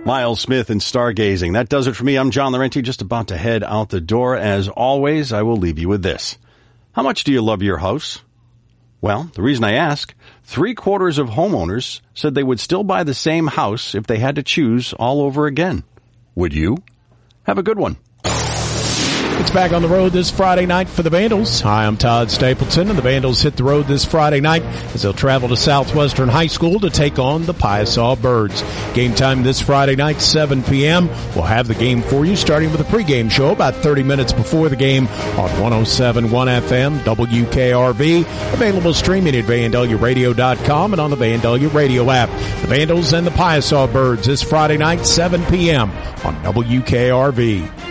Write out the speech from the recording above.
Miles Smith and Stargazing. That does it for me. I'm John Laurenti, just about to head out the door. As always, I will leave you with this. How much do you love your house? Well, the reason I ask, 3/4 of homeowners said they would still buy the same house if they had to choose all over again. Would you? Have a good one. It's back on the road this Friday night for the Vandals. Hi, I'm Todd Stapleton, and the Vandals hit the road this Friday night as they'll travel to Southwestern High School to take on the Piasaw Birds. Game time this Friday night, 7 p.m. We'll have the game for you, starting with a pregame show about 30 minutes before the game on 107.1 FM, WKRV. Available streaming at VandelliaRadio.com and on the Vandalia Radio app. The Vandals and the Piasaw Birds this Friday night, 7 p.m. on WKRV.